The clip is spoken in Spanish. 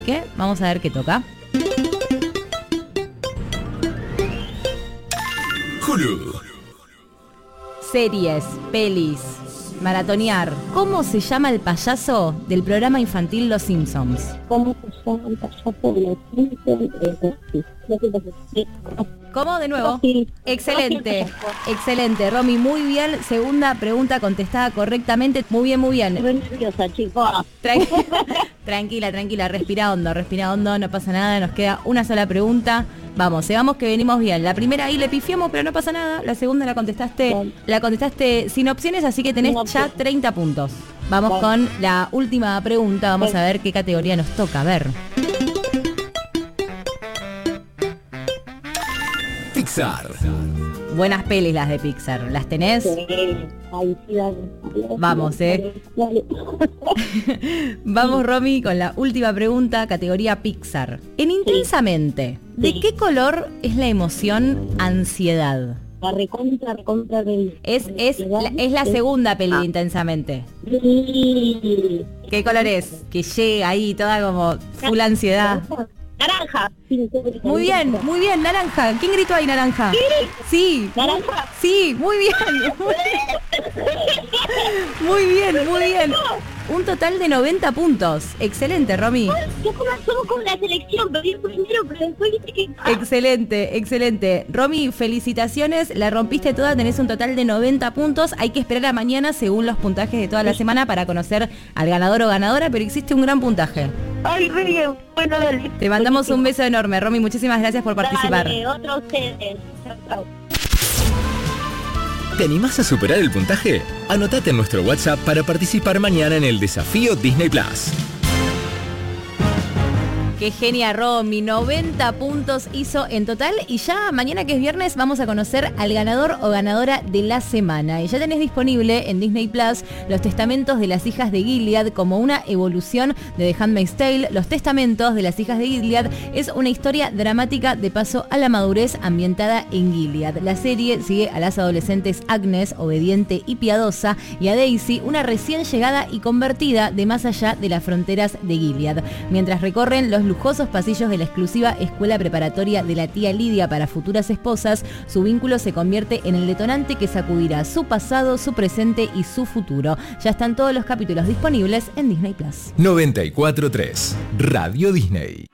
¿Qué? Vamos a ver qué toca. Hulu. Series, pelis, maratonear. ¿Cómo se llama el payaso del programa infantil Los Simpsons? ¿Cómo se llama el payaso de los Simpsons? ¿Cómo? De nuevo. Sí. Excelente, excelente. Romy, muy bien. Segunda pregunta contestada correctamente. Muy bien, muy bien. Estoy nerviosa, chicos. Tranquila, respira hondo, no pasa nada. Nos queda una sola pregunta. Vamos que venimos bien. La primera ahí le pifiamos, pero no pasa nada. La segunda la contestaste sin opciones, así que tenés ya 30 puntos. Vamos con la última pregunta. Vamos a ver qué categoría nos toca. A ver. Pixar. Buenas pelis las de Pixar. ¿Las tenés? Ay, sí, dale. Vamos, Dale. Vamos, Romy, con la última pregunta, categoría Pixar. En Intensamente, ¿de qué color es la emoción ansiedad? La recontra del... Es la segunda peli de Intensamente. Sí. ¿Qué color es? Que llega ahí toda como full ansiedad. Naranja. Muy bien, naranja. ¿Quién gritó ahí, naranja? Sí. ¿Naranja? Sí, muy bien. Muy bien. Un total de 90 puntos. Excelente, Romy. Yo somos como la selección, perdí primero, pero después viste que... Excelente. Romy, felicitaciones. La rompiste toda, tenés un total de 90 puntos. Hay que esperar a mañana según los puntajes de toda la semana para conocer al ganador o ganadora, pero existe un gran puntaje. Ay, re bien. Bueno, dale. Te mandamos un beso enorme, Romy. Muchísimas gracias por participar. Dale, otro ustedes. Chau. ¿Te animás a superar el puntaje? Anotate en nuestro WhatsApp para participar mañana en el desafío Disney Plus. Qué genia, Romy, 90 puntos hizo en total y ya mañana que es viernes vamos a conocer al ganador o ganadora de la semana. Y ya tenés disponible en Disney Plus Los Testamentos de las Hijas de Gilead como una evolución de The Handmaid's Tale. Los Testamentos de las Hijas de Gilead es una historia dramática de paso a la madurez ambientada en Gilead. La serie sigue a las adolescentes Agnes, obediente y piadosa, y a Daisy, una recién llegada y convertida de más allá de las fronteras de Gilead. Mientras recorren los lujosos pasillos de la exclusiva escuela preparatoria de la tía Lidia para futuras esposas, su vínculo se convierte en el detonante que sacudirá su pasado, su presente y su futuro. Ya están todos los capítulos disponibles en Disney Plus. 94.3 Radio Disney.